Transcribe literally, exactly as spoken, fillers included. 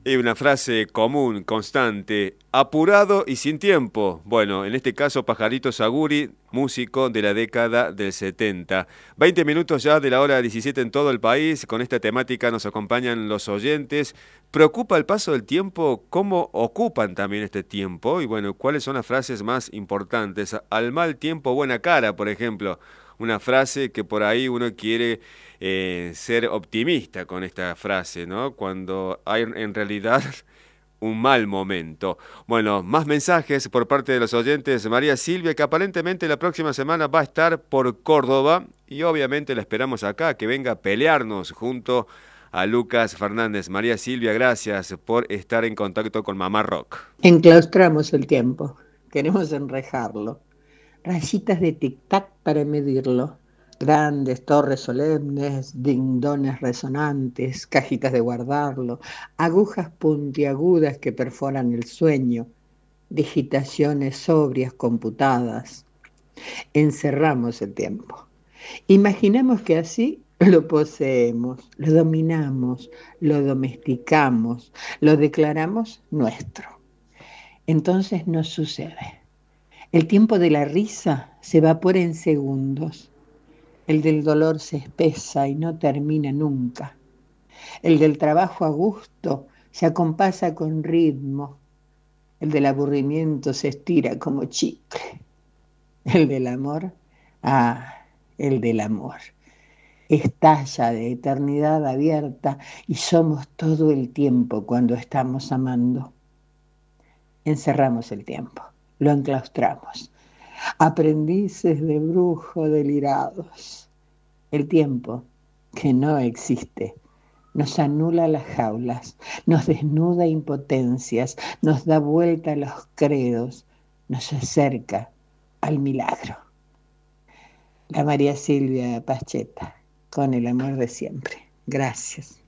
Y una frase común, constante, apurado y sin tiempo. Bueno, en este caso Pajarito Saguri, músico de la década del setenta. Veinte minutos ya de la hora diecisiete en todo el país. Con esta temática nos acompañan los oyentes. ¿Preocupa el paso del tiempo? ¿Cómo ocupan también este tiempo? Y bueno, ¿cuáles son las frases más importantes? Al mal tiempo, buena cara, por ejemplo. Una frase que por ahí uno quiere eh, ser optimista con esta frase, ¿no? Cuando hay en realidad un mal momento. Bueno, más mensajes por parte de los oyentes. María Silvia, que aparentemente la próxima semana va a estar por Córdoba y obviamente la esperamos acá, que venga a pelearnos junto a Lucas Fernández. María Silvia, gracias por estar en contacto con Mamá Rock. Enclaustramos el tiempo, queremos enrejarlo. Rayitas de tic-tac para medirlo. Grandes torres solemnes, dindones resonantes, cajitas de guardarlo, agujas puntiagudas que perforan el sueño, digitaciones sobrias computadas. Encerramos el tiempo. Imaginamos que así lo poseemos, lo dominamos, lo domesticamos, lo declaramos nuestro. Entonces nos sucede. El tiempo de la risa se evapora en segundos. El del dolor se espesa y no termina nunca. El del trabajo a gusto se acompasa con ritmo. El del aburrimiento se estira como chicle. El del amor, ah, el del amor. Estalla de eternidad abierta y somos todo el tiempo cuando estamos amando. Encerramos el tiempo, lo enclaustramos. Aprendices de brujo delirados. El tiempo, que no existe, nos anula las jaulas, nos desnuda impotencias, nos da vuelta a los credos, nos acerca al milagro. La María Silvia Pacheta, con el amor de siempre. Gracias.